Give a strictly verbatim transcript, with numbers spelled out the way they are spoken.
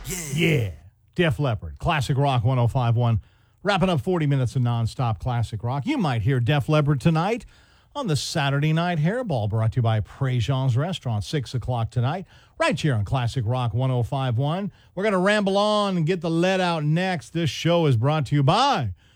Yeah. Def Leppard, Classic Rock one oh five point one. Wrapping up forty minutes of nonstop classic rock. You might hear Def Leppard tonight on the Saturday Night Hairball, brought to you by Prejean's Restaurant, six o'clock tonight, right here on Classic Rock one oh five point one. We're going to ramble on and get the lead out next. This show is brought to you by